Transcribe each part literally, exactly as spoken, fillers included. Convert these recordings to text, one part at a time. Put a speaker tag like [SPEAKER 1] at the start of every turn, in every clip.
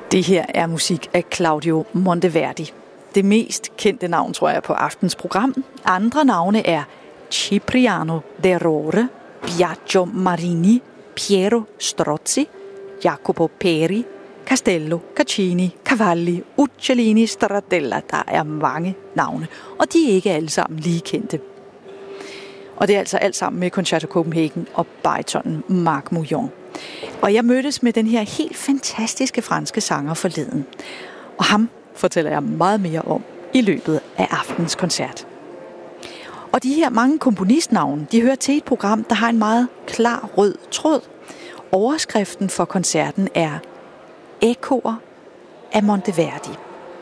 [SPEAKER 1] Det her er musik af Claudio Monteverdi. Det mest kendte navn, tror jeg, på aftens program. Andre navne er Cipriano de Rore, Biagio Marini, Piero Strozzi, Jacopo Peri, Castello, Caccini, Cavalli, Uccellini, Stradella. Der er mange navne, og de er ikke alle sammen lige kendte. Og det er altså alt sammen med Concerto Copenhagen og baritonen Marc Mouillon. Og jeg mødtes med den her helt fantastiske franske sanger forleden. Og ham fortæller jeg meget mere om i løbet af aftens koncert. Og de her mange komponistnavne, de hører til et program, der har en meget klar rød tråd. Overskriften for koncerten er Ekkoer af Monteverdi.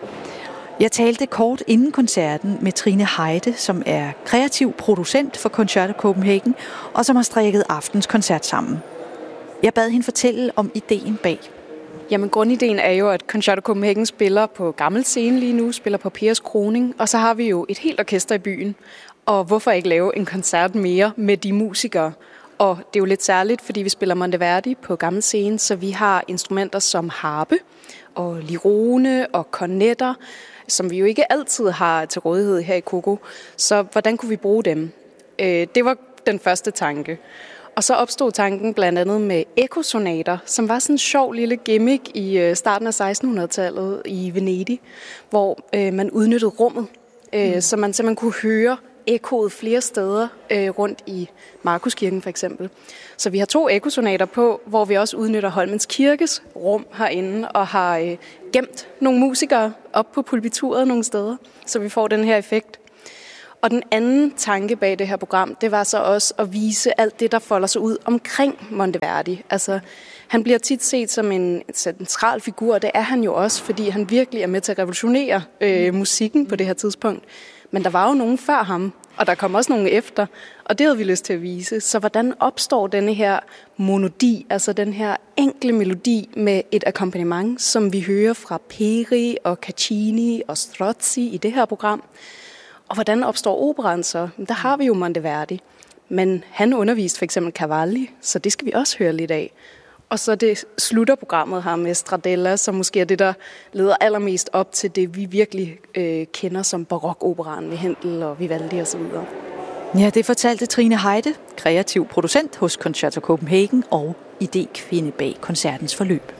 [SPEAKER 1] Jeg talte kort inden koncerten med Trine Heide, som er kreativ producent for Concerto Copenhagen, og som har strikket aftens koncert sammen. Jeg bad hende fortælle om ideen bag.
[SPEAKER 2] Jamen, grundideen er jo, at Concerto Copenhagen spiller på gammel scene lige nu, spiller på Pers Kroning, og så har vi jo et helt orkester i byen. Og hvorfor ikke lave en koncert mere med de musikere? Og det er jo lidt særligt, fordi vi spiller Monteverdi på gammel scene, så vi har instrumenter som harpe og lirone og kornetter, som vi jo ikke altid har til rådighed her i Coco. Så hvordan kunne vi bruge dem? Det var den første tanke. Og så opstod tanken blandt andet med ekosonater, som var sådan en sjov lille gimmick i starten af sekstenhundredetallet i Venedig, hvor øh, man udnyttede rummet, øh, mm. så man simpelthen kunne høre ekkoet flere steder øh, rundt i Markuskirken for eksempel. Så vi har to ekosonater på, hvor vi også udnytter Holmens Kirkes rum herinde og har øh, gemt nogle musikere op på pulpituret nogle steder, så vi får den her effekt. Og den anden tanke bag det her program, det var så også at vise alt det, der folder sig ud omkring Monteverdi. Altså, han bliver tit set som en central figur, og det er han jo også, fordi han virkelig er med til at revolutionere øh, musikken på det her tidspunkt. Men der var jo nogen før ham, og der kom også nogen efter, og det havde vi lyst til at vise. Så hvordan opstår denne her monodi, altså den her enkle melodi med et akkompagnement, som vi hører fra Peri og Caccini og Strozzi i det her program? Og hvordan opstår operaen så? Der har vi jo Monteverdi, men han underviste for eksempel Cavalli, så det skal vi også høre lidt af. Og så det slutter programmet her med Stradella, som måske er det, der leder allermest op til det, vi virkelig øh, kender som barokoperaen med Händel og Vivaldi osv.
[SPEAKER 1] Ja, det fortalte Trine Heide, kreativ producent hos Concerto Copenhagen og idékvinde bag koncertens forløb.